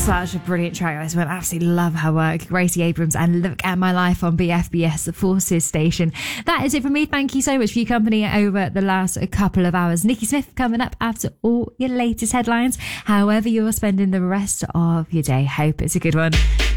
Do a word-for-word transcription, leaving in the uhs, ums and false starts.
Such a brilliant track, this one. Absolutely love her work. Gracie Abrams and Look at My Life on B F B S, the Forces station. That is it from me. Thank you so much for your company over the last couple of hours. Nikki Smith coming up after all your latest headlines. However you're spending the rest of your day, hope it's a good one.